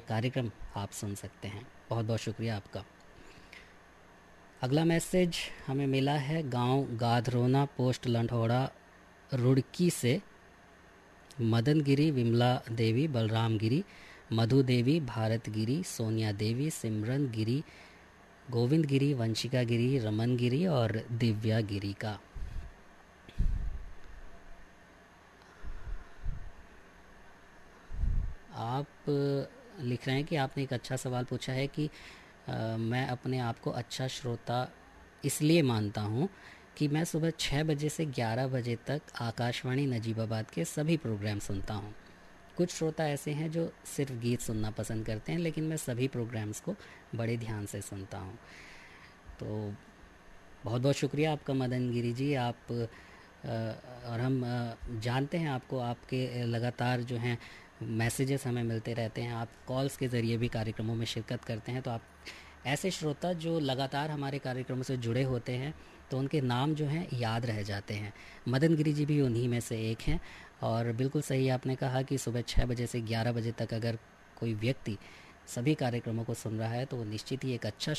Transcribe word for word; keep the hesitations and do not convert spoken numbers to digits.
कार्यक्रम आप सुन सकते हैं। बहुत बहुत शुक्रिया आपका। अगला मैसेज हमें मिला है गांव गाधरोना, पोस्ट लंढौड़ा, रुड़की से मदन गिरी, विमला देवी, बलराम गिरी, मधु देवी, भारत गिरी, सोनिया देवी, सिमरन गिरी, गोविंद गिरी, वंशिका गिरी, रमन गिरी और दिव्या गिरी का। आप लिख रहे हैं कि आपने एक अच्छा सवाल पूछा है कि आ, मैं अपने आप को अच्छा श्रोता इसलिए मानता हूँ कि मैं सुबह छः बजे से ग्यारह बजे तक आकाशवाणी नजीबाबाद के सभी प्रोग्राम सुनता हूँ। कुछ श्रोता ऐसे हैं जो सिर्फ गीत सुनना पसंद करते हैं, लेकिन मैं सभी प्रोग्राम्स को बड़े ध्यान से सुनता हूँ। तो बहुत बहुत शुक्रिया आपका मदन गिरी जी। आप अ, और हम अ, जानते हैं आपको, आपके लगातार जो हैं मैसेजेस हमें मिलते रहते हैं, आप कॉल्स के ज़रिए भी कार्यक्रमों में शिरकत करते हैं। तो आप ऐसे श्रोता जो लगातार हमारे कार्यक्रमों से जुड़े होते हैं, तो उनके नाम जो हैं याद रह जाते हैं। मदन गिरी जी भी उन्हीं में से एक हैं। और बिल्कुल सही आपने कहा कि सुबह छः बजे से ग्यारह बजे तक अगर कोई व्यक्ति सभी कार्यक्रमों को सुन रहा है तो वो निश्चित ही एक अच्छा